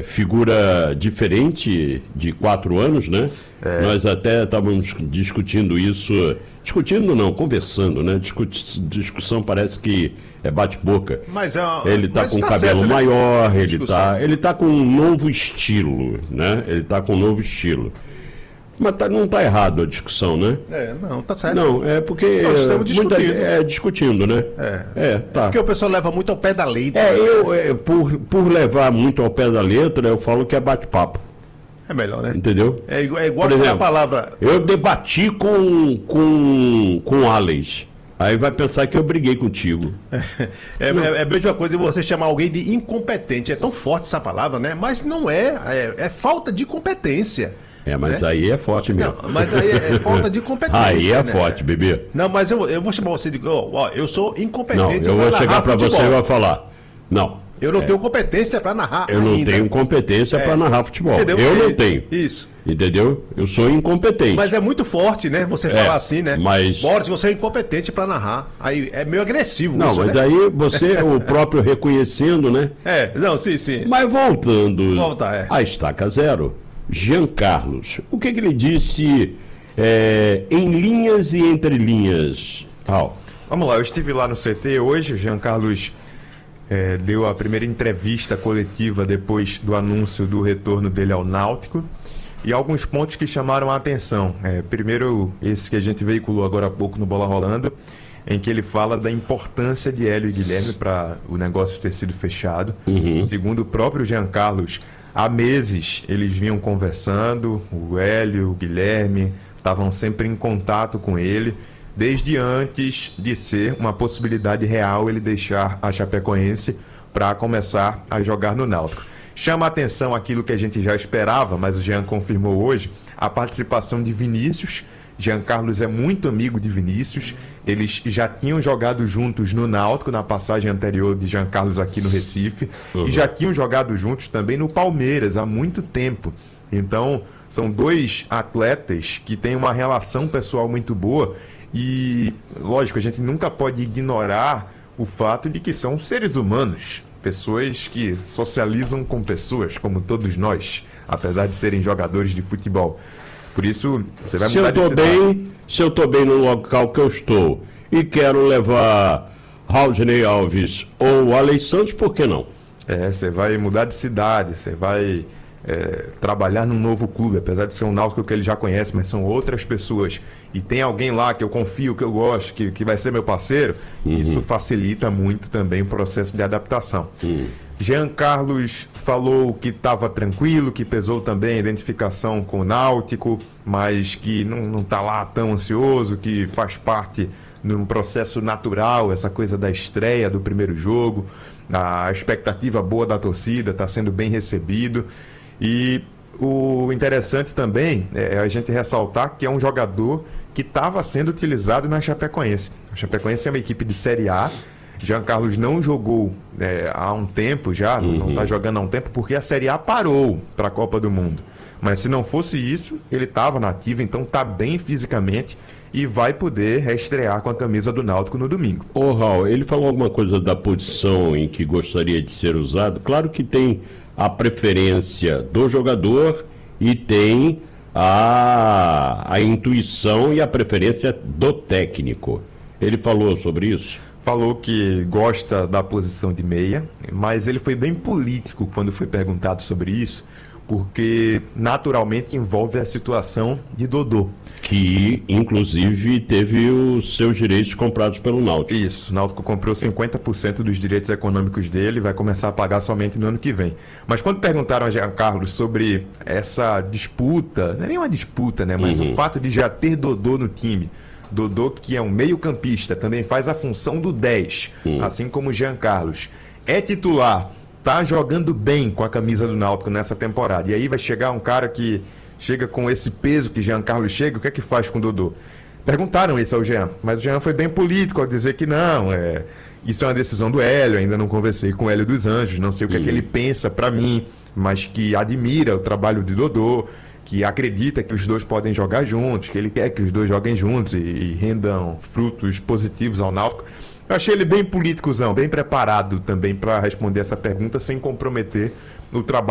figura diferente de 4 anos, né? Nós até estávamos discutindo isso, conversando, né? Discussão parece que é bate-boca. Ele está com o cabelo certo, né? maior, ele tá com um novo estilo, né? Ele está com um novo estilo. Mas não está errado a discussão, né? Não, tá certo. Não, é porque nós estamos discutindo. Discutindo, né? Tá. Porque o pessoal leva muito ao pé da letra. Por levar muito ao pé da letra, eu falo que é bate-papo. É melhor, né? Entendeu? É igual Por exemplo, a palavra. Eu debati com Alex. Aí vai pensar que eu briguei contigo. É a mesma coisa de você chamar alguém de incompetente. É tão forte essa palavra, né? Mas não é. É falta de competência. Mas né? aí é forte mesmo. Não, mas aí é falta de competência. Aí é né? forte, bebê. Não, mas eu vou chamar você de. Eu sou incompetente. Não, eu vou chegar para você e vou falar. Não. Eu não tenho competência para narrar. Eu não tenho competência para narrar futebol. Entendeu? Eu não tenho. Isso. Entendeu? Eu sou incompetente. Mas é muito forte, né? Você falar assim, né? Mas... Boris, você é incompetente para narrar. Aí é meio agressivo. Não, isso, mas né? aí você, o próprio reconhecendo, né? Não, sim. Mas voltando à estaca zero, Jean Carlos, o que ele disse em linhas e entre linhas? Vamos lá, eu estive lá no CT hoje, o Jean Carlos deu a primeira entrevista coletiva depois do anúncio do retorno dele ao Náutico. E alguns pontos que chamaram a atenção. Primeiro, esse que a gente veiculou agora há pouco no Bola Rolando, em que ele fala da importância de Hélio e Guilherme para o negócio ter sido fechado. Segundo o próprio Jean Carlos, há meses eles vinham conversando, o Hélio, o Guilherme, estavam sempre em contato com ele, desde antes de ser uma possibilidade real ele deixar a Chapecoense para começar a jogar no Náutico. Chama a atenção aquilo que a gente já esperava, mas o Jean confirmou hoje, a participação de Vinícius. Jean Carlos é muito amigo de Vinícius, eles já tinham jogado juntos no Náutico, na passagem anterior de Jean Carlos aqui no Recife, e já tinham jogado juntos também no Palmeiras há muito tempo. Então, são dois atletas que têm uma relação pessoal muito boa e, lógico, a gente nunca pode ignorar o fato de que são seres humanos, pessoas que socializam com pessoas, como todos nós, apesar de serem jogadores de futebol. Por isso, você vai mudar de cidade. Se eu estou bem no local que eu estou e quero levar Raulney Alves ou Alex Santos, por que não? Você vai mudar de cidade, você vai trabalhar num novo clube, apesar de ser um Náutico que ele já conhece, mas são outras pessoas. E tem alguém lá que eu confio, que eu gosto, que vai ser meu parceiro, isso facilita muito também o processo de adaptação. Jean Carlos falou que estava tranquilo, que pesou também a identificação com o Náutico, mas que não está lá tão ansioso, que faz parte de um processo natural, essa coisa da estreia do primeiro jogo, a expectativa boa da torcida, está sendo bem recebido. E o interessante também é a gente ressaltar que é um jogador que estava sendo utilizado na Chapecoense. A Chapecoense é uma equipe de Série A. Jean Carlos não jogou há um tempo já, não está jogando há um tempo, porque a Série A parou para a Copa do Mundo. Mas se não fosse isso, ele estava na ativa, então está bem fisicamente e vai poder reestrear com a camisa do Náutico no domingo. Raul, ele falou alguma coisa da posição em que gostaria de ser usado? Claro que tem a preferência do jogador e tem a intuição e a preferência do técnico. Ele falou sobre isso? Falou que gosta da posição de meia, mas ele foi bem político quando foi perguntado sobre isso, porque naturalmente envolve a situação de Dodô. Que, inclusive, teve os seus direitos comprados pelo Náutico. Isso, o Náutico comprou 50% dos direitos econômicos dele e vai começar a pagar somente no ano que vem. Mas quando perguntaram a Jean Carlos sobre essa disputa, não é nem uma disputa, né? Mas o fato de já ter Dodô no time, Dodô, que é um meio-campista, também faz a função do 10, assim como o Jean Carlos. É titular, tá jogando bem com a camisa do Náutico nessa temporada. E aí vai chegar um cara que chega com esse peso que Jean Carlos chega, o que é que faz com o Dodô? Perguntaram isso ao Jean, mas o Jean foi bem político ao dizer que não, isso é uma decisão do Hélio, ainda não conversei com o Hélio dos Anjos, não sei o que é que ele pensa para mim, mas que admira o trabalho de Dodô, que acredita que os dois podem jogar juntos, que ele quer que os dois joguem juntos e rendam frutos positivos ao Náutico. Eu achei ele bem políticozão, bem preparado também para responder essa pergunta sem comprometer o trabalho